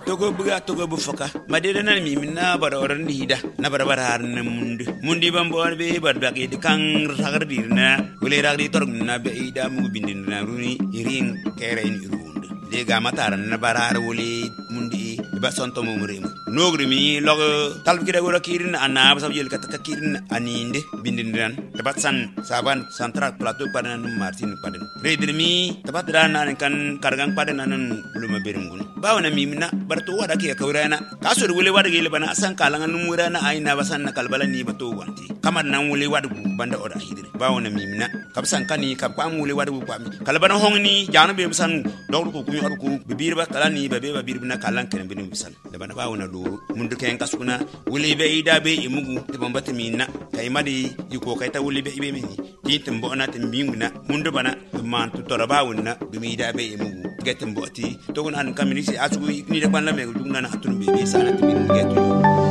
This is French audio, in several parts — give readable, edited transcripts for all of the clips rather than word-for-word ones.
togo buga togo bu foka madede nan mi minna bara oran dida na bara bara har na mundi bambo be bar ba ke kan ragar dirna wele ragdi tor na be ida mu bindin na runi irin kere ni runde de ga matar na bara har wele mundi ba sonto mo mure nogri mi log talb kida gora kirin ana ba sabjel kat kirin aninde bindin dan debat san saban central plateau padan martin padan redir mi debat dan kan kargang padan nan uluma berengun bawna mi minna barto wada ke kawrana kasur wule wada gele bana san kalangan numurana aina basan na kalbala ni bato wanti kamar nan wule wada banda oda hidire bawna mi minna kabsan kani kabam wule wada bu pami kalbana hongni janu be san dawru ko kumi arku bibir ba kalani be babir bina kalan kan bin bisan da bana bawna do mundu ken kasuna wule be ida be imugu de bambata minna kay madi yiko kay ta wule be ibe mi titim bona timbinguna mundu bana man to torabawna dumi ida be imugu getem boti to gon an kamini asu ni de banla me dugna na atun be sana timin getu.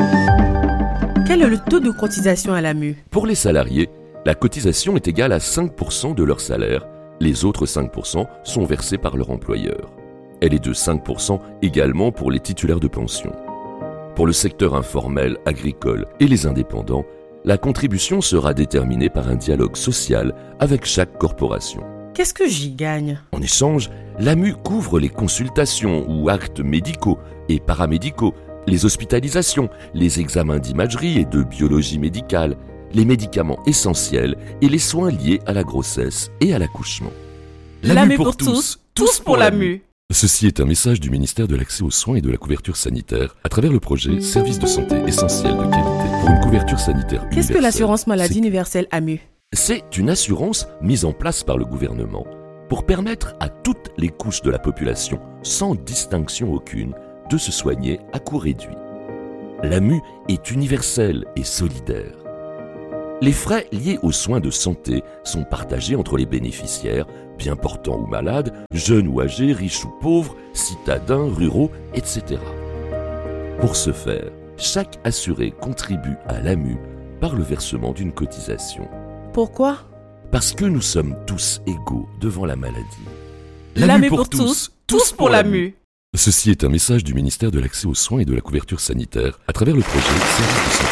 Quel est le taux de cotisation à la MU? Pour les salariés, la cotisation est égale à 5% de leur salaire. Les autres 5% sont versés par leur employeur. Elle est de 5% également pour les titulaires de pension. Pour le secteur informel, agricole et les indépendants, la contribution sera déterminée par un dialogue social avec chaque corporation. Qu'est-ce que j'y gagne? En échange, l'AMU couvre les consultations ou actes médicaux et paramédicaux, les hospitalisations, les examens d'imagerie et de biologie médicale, les médicaments essentiels et les soins liés à la grossesse et à l'accouchement. L'AMU pour tous, tous pour l'AMU. Ceci est un message du ministère de l'Accès aux soins et de la couverture sanitaire à travers le projet Services de santé essentiels de qualité pour une couverture sanitaire universelle. Qu'est-ce que l'assurance maladie universelle AMU? C'est une assurance mise en place par le gouvernement pour permettre à toutes les couches de la population, sans distinction aucune, de se soigner à coût réduit. L'AMU est universelle et solidaire. Les frais liés aux soins de santé sont partagés entre les bénéficiaires, bien portants ou malades, jeunes ou âgés, riches ou pauvres, citadins, ruraux, etc. Pour ce faire, chaque assuré contribue à l'AMU par le versement d'une cotisation. Pourquoi? Parce que nous sommes tous égaux devant la maladie. L'AMU pour tous, tous pour l'AMU. Ceci est un message du ministère de l'Accès aux soins et de la couverture sanitaire à travers le projet Services de santé.